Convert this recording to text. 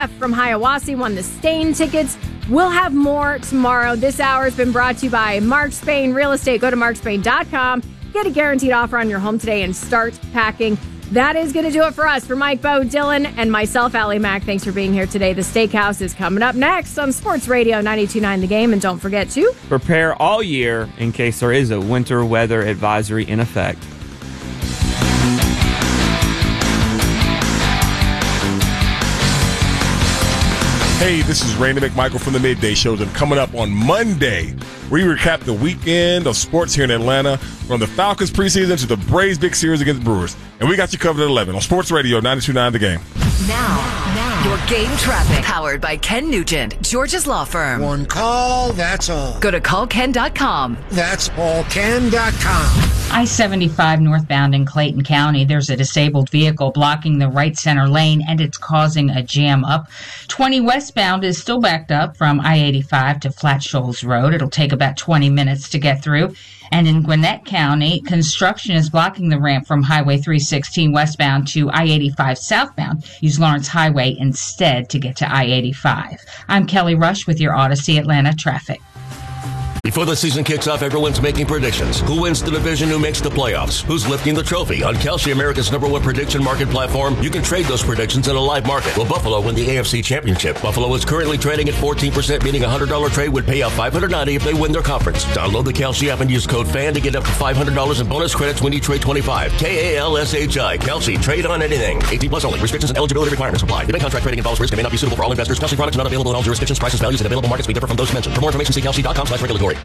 from Hiawassee won the Stain tickets. We'll have more tomorrow. This hour has been brought to you by Mark Spain Real Estate. Go to markspain.com. Get a guaranteed offer on your home today and start packing. That is going to do it for us. For Mike, Bo, Dylan, and myself, Allie Mack, thanks for being here today. The Steakhouse is coming up next on Sports Radio 92.9 The Game. And don't forget to prepare all year in case there is a winter weather advisory in effect. Hey, this is Randy McMichael from the Midday Shows, and coming up on Monday, we recap the weekend of sports here in Atlanta, from the Falcons preseason to the Braves big series against the Brewers. And we got you covered at 11 on Sports Radio 92.9 The Game. Now, your game traffic, powered by Ken Nugent, George's law firm. One call, that's all. Go to callken.com. That's allken.com. I-75 northbound in Clayton County, there's a disabled vehicle blocking the right center lane, and it's causing a jam up. 20 westbound is still backed up from I-85 to Flat Shoals Road. It'll take about 20 minutes to get through. And in Gwinnett County, construction is blocking the ramp from Highway 316 westbound to I-85 southbound. Use Lawrence Highway instead to get to I-85. I'm Kelly Rush with your Odyssey Atlanta traffic. Before the season kicks off, everyone's making predictions. Who wins the division? Who makes the playoffs? Who's lifting the trophy? On Kalshi, America's #1 prediction market platform, you can trade those predictions in a live market. Will Buffalo win the AFC Championship? Buffalo is currently trading at 14%, meaning a $100 trade would pay out $590 if they win their conference. Download the Kalshi app and use code FAN to get up to $500 in bonus credits when you trade 25. KALSHI. Kalshi. Trade on anything. 18 plus only. Restrictions and eligibility requirements apply. Debit contract trading involves risk and may not be suitable for all investors. Kalshi products not available in all jurisdictions. Prices, values, and available markets may differ from those mentioned. For more information, see kalshi.com/regulatory.